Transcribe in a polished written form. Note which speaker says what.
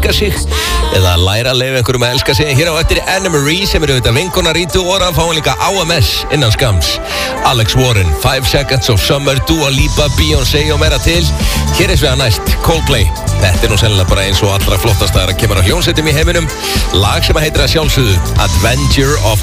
Speaker 1: elska sig eða læra að leyfa einhverjum að elska sig. Hér á eftir Anna Marie sem eru auðvitað vinkona Rítu Ora, fáum líka AMS innan skams, Alex Warren, 5 Seconds of Summer, Dua Lipa, Beyoncé og meira til. Hér er sviða næst Coldplay. Þetta er nú sennilega bara eins og allra flottast að kemur á hljómsveitum í heiminum. Lag sem heitir að sjálfsögðu Adventure of